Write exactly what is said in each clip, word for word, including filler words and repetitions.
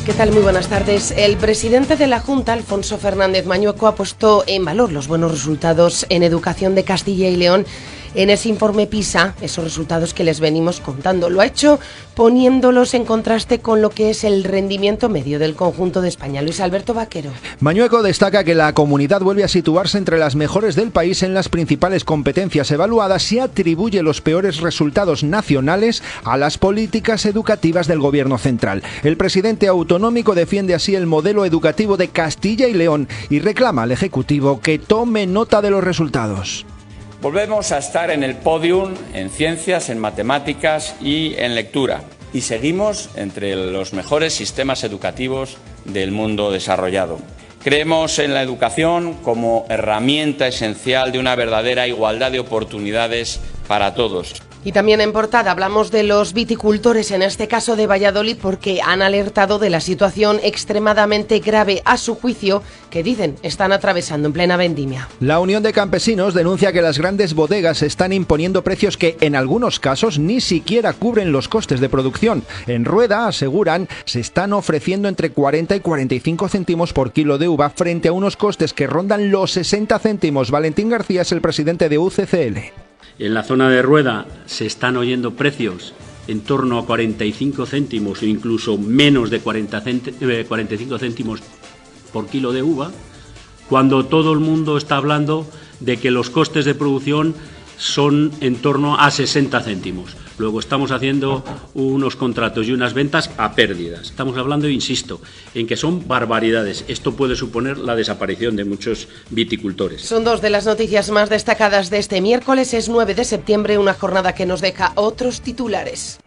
¿Qué tal? Muy buenas tardes. El presidente de la Junta, Alfonso Fernández Mañueco, ha puesto en valor los buenos resultados en educación de Castilla y León en ese informe PISA, esos resultados que les venimos contando. Lo ha hecho poniéndolos en contraste con lo que es el rendimiento medio del conjunto de España. Luis Alberto Vaquero. Mañueco destaca que la comunidad vuelve a situarse entre las mejores del país en las principales competencias evaluadas y atribuye los peores resultados nacionales a las políticas educativas del gobierno central. El presidente autonómico defiende así el modelo educativo de Castilla y León y reclama al Ejecutivo que tome nota de los resultados. Volvemos a estar en el podium en ciencias, en matemáticas y en lectura. Y seguimos entre los mejores sistemas educativos del mundo desarrollado. Creemos en la educación como herramienta esencial de una verdadera igualdad de oportunidades para todos. Y también en portada hablamos de los viticultores, en este caso de Valladolid, porque han alertado de la situación extremadamente grave, a su juicio, que dicen están atravesando en plena vendimia. La Unión de Campesinos denuncia que las grandes bodegas están imponiendo precios que en algunos casos ni siquiera cubren los costes de producción. En Rueda, aseguran, se están ofreciendo entre cuarenta y cuarenta y cinco céntimos por kilo de uva frente a unos costes que rondan los sesenta céntimos. Valentín García es el presidente de U C C L. En la zona de Rueda se están oyendo precios en torno a cuarenta y cinco céntimos o incluso menos de cuarenta y cinco céntimos por kilo de uva, cuando todo el mundo está hablando de que los costes de producción son en torno a sesenta céntimos. Luego estamos haciendo unos contratos y unas ventas a pérdidas. Estamos hablando, insisto, en que son barbaridades. Esto puede suponer la desaparición de muchos viticultores. Son dos de las noticias más destacadas de este miércoles. Es nueve de septiembre, una jornada que nos deja otros titulares.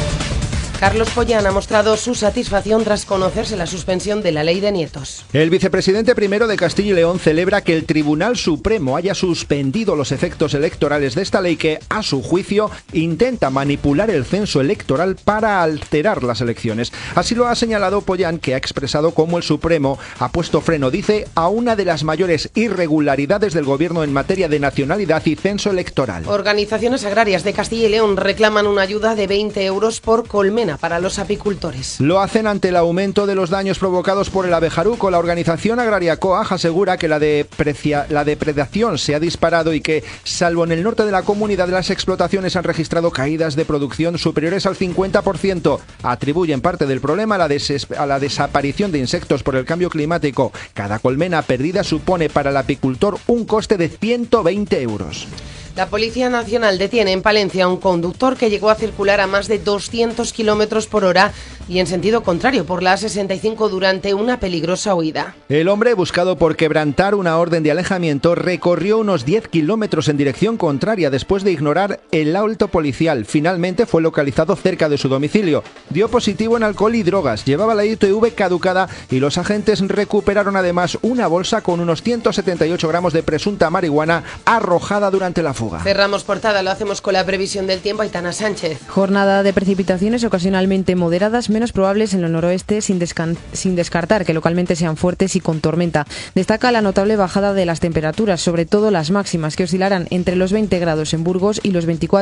Carlos Pollán ha mostrado su satisfacción tras conocerse la suspensión de la ley de nietos. El vicepresidente primero de Castilla y León celebra que el Tribunal Supremo haya suspendido los efectos electorales de esta ley que, a su juicio, intenta manipular el censo electoral para alterar las elecciones. Así lo ha señalado Pollán, que ha expresado cómo el Supremo ha puesto freno, dice, a una de las mayores irregularidades del gobierno en materia de nacionalidad y censo electoral. Organizaciones agrarias de Castilla y León reclaman una ayuda de veinte euros por colmena para los apicultores. Lo hacen ante el aumento de los daños provocados por el abejaruco. La organización agraria COAG asegura que la, deprecia, la depredación se ha disparado y que, salvo en el norte de la comunidad, las explotaciones han registrado caídas de producción superiores al cincuenta por ciento. Atribuyen parte del problema a la, a la desaparición de insectos por el cambio climático. Cada colmena perdida supone para el apicultor un coste de ciento veinte euros. La Policía Nacional detiene en Palencia a un conductor que llegó a circular a más de doscientos kilómetros por hora y en sentido contrario por la A sesenta y cinco durante una peligrosa huida. El hombre, buscado por quebrantar una orden de alejamiento, recorrió unos diez kilómetros en dirección contraria después de ignorar el alto policial. Finalmente fue localizado cerca de su domicilio. Dio positivo en alcohol y drogas, llevaba la I T V caducada y los agentes recuperaron además una bolsa con unos ciento setenta y ocho gramos de presunta marihuana arrojada durante la fuga. Cerramos portada, lo hacemos con la previsión del tiempo. Aitana Sánchez. Jornada de precipitaciones ocasionalmente moderadas, menos probables en el noroeste, sin, descan- sin descartar que localmente sean fuertes y con tormenta. Destaca la notable bajada de las temperaturas, sobre todo las máximas, que oscilarán entre los veinte grados en Burgos y los veinticuatro